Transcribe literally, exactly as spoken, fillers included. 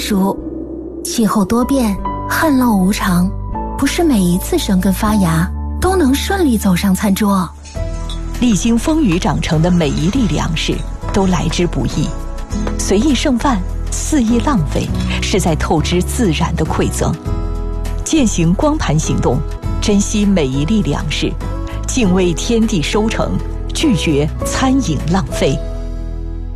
熟。气候多变，旱涝无常，不是每一次生根发芽都能顺利走上餐桌。 历经风雨长成的每一粒粮食都来之不易，随意剩饭，肆意浪费，是在透支自然的馈赠。践行光盘行动，珍惜每一粒粮食，敬畏天地收成，拒绝餐饮浪费。